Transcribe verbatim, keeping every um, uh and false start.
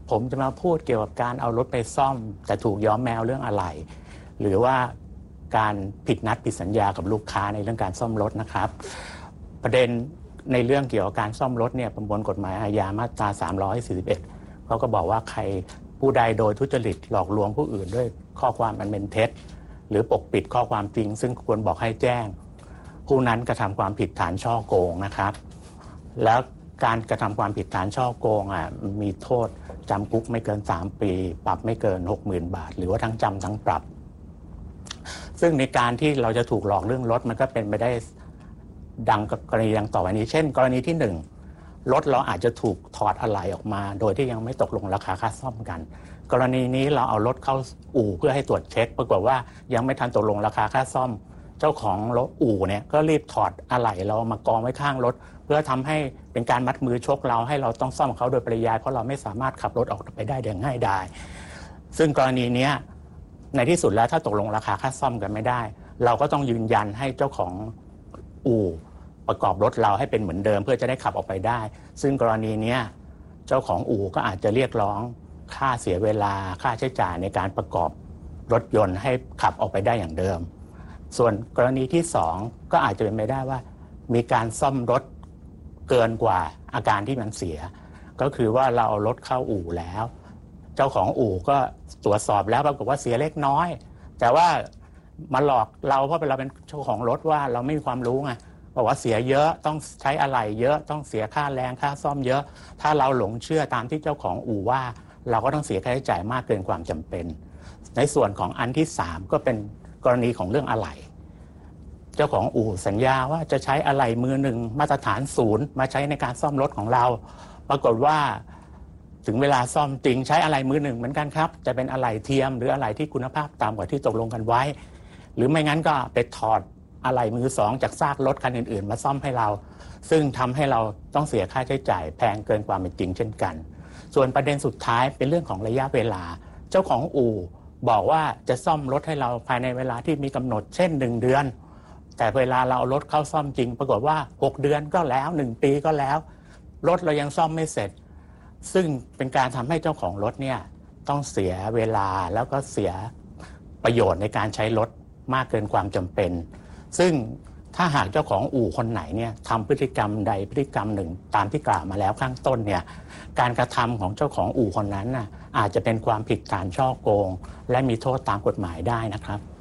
ผมจะมาพูดเกี่ยวกับการเอารถไปซ่อมแต่ถูกย้อมแมวเรื่องอะไรหรือว่าการผิดนัดผิดสัญญากับลูกค้าในเรื่องการซ่อมรถนะครับประเด็นในเรื่องเกี่ยวกับการซ่อมรถเนี่ยประมวลกฎหมายอาญามาตราสามร้อยสี่สิบเอ็ดเขาก็บอกว่าใครผู้ใดโดยทุจริตหลอกลวงผู้อื่นด้วยข้อความอันเป็นเท็จหรือปกปิดข้อความจริงซึ่งควรบอกให้แจ้งผู้นั้นกระทำความผิดฐานฉ้อโกงนะครับแล้วการกระทำความผิดฐานฉ้อโกงอ่ะมีโทษจำคุกไม่เกินสามปีปรับไม่เกิน หกหมื่น บาทหรือว่าทั้งจำทั้งปรับซึ่งในการที่เราจะถูกหลอกเรื่องรถมันก็เป็นไปได้ดังกรณีดังต่อไปนี้เช่นกรณีที่หนึ่งรถเราอาจจะถูกถอดอะไหล่ออกมาโดยที่ยังไม่ตกลงราคาค่าซ่อมกันกรณีนี้เราเอารถเข้าอู่เพื่อให้ตรวจเช็คปรากฏว่ายังไม่ทันตกลงราคาค่าซ่อมเจ้าของรถอู่เนี่ยก็รีบถอดอะไหล่เรามากองไว้ข้างรถเพื่อทำให้เป็นการมัดมือชกเราให้เราต้องซ่อมเขาโดยปริยายเพราะเราไม่สามารถขับรถออกไปได้อย่างง่ายดายซึ่งกรณีนี้ในที่สุดแล้วถ้าตกลงราคาค่าซ่อมกันไม่ได้เราก็ต้องยืนยันให้เจ้าของอู่ประกอบรถเราให้เป็นเหมือนเดิมเพื่อจะได้ขับออกไปได้ซึ่งกรณีนี้เจ้าของอู่ก็อาจจะเรียกร้องค่าเสียเวลาค่าใช้จ่ายในการประกอบรถยนต์ให้ขับออกไปได้อย่างเดิมส่วนกรณีที่สองก็อาจจะเป็นไปได้ว่ามีการซ่อมรถเกินกว่าอาการที่มันเสียก็คือว่าเราเอารถเข้าอู่แล้วเจ้าของอู่ก็ตรวจสอบแล้วปรากฏว่าเสียเล็กน้อยแต่ว่ามาหลอกเราเพราะเราเป็นเจ้าของรถว่าเราไม่มีความรู้ไงบอกว่าเสียเยอะต้องใช้อะไหล่เยอะต้องเสียค่าแรงค่าซ่อมเยอะถ้าเราหลงเชื่อตามที่เจ้าของอู่ว่าเราก็ต้องเสียค่าใช้จ่ายมากเกินความจำเป็นในส่วนของอันที่สามก็เป็นกรณีของเรื่องอะไหล่เจ้าของอู่สัญญาว่าจะใช้อะไหล่มือหนึ่งมาตรฐานศูนย์มาใช้ในการซ่อมรถของเราปรากฏว่าถึงเวลาซ่อมจริงใช้อะไหล่มือหนึ่งเหมือนกันครับจะเป็นอะไหล่เทียมหรืออะไหล่ที่คุณภาพต่ำกว่าที่ตกลงกันไว้หรือไม่งั้นก็ไปถอดอะไหล่มือสองจากซากรถคันอื่นๆมาซ่อมให้เราซึ่งทำให้เราต้องเสียค่าใช้จ่ายแพงเกินความเป็นจริงเช่นกันส่วนประเด็นสุดท้ายเป็นเรื่องของระยะเวลาเจ้าของอู่บอกว่าจะซ่อมรถให้เราภายในเวลาที่มีกำหนดเช่นหนึ่งเดือนแต่เวลาเราเอารถเข้าซ่อมจริงปรากฏว่าหกเดือนก็แล้วหนึ่งปีก็แล้วรถเรายังซ่อมไม่เสร็จซึ่งเป็นการทำให้เจ้าของรถเนี่ยต้องเสียเวลาแล้วก็เสียประโยชน์ในการใช้รถมากเกินความจำเป็นซึ่งถ้าหากเจ้าของอู่คนไหนเนี่ยทำพฤติกรรมใดพฤติกรรมหนึ่งตามที่กล่าวมาแล้วข้างต้นเนี่ยการกระทำของเจ้าของอู่คนนั้นน่ะอาจจะเป็นความผิดฐานฉ้อโกงและมีโทษตามกฎหมายได้นะครับ